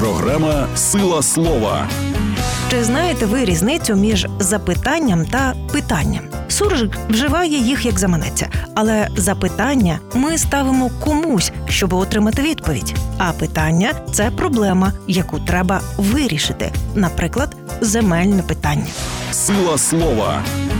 Програма «Сила слова». Чи знаєте ви різницю між запитанням та питанням? Суржик вживає їх як заманеться, але запитання ми ставимо комусь, щоб отримати відповідь. А питання – це проблема, яку треба вирішити. Наприклад, земельне питання. «Сила слова»